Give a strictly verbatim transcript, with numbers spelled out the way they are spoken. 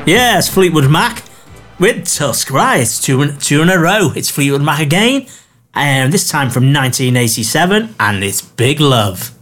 Yes, Fleetwood Mac with Tusk. Right, it's two, in- two in a row. It's Fleetwood Mac again, and this time from nineteen eighty-seven, and it's Big Love.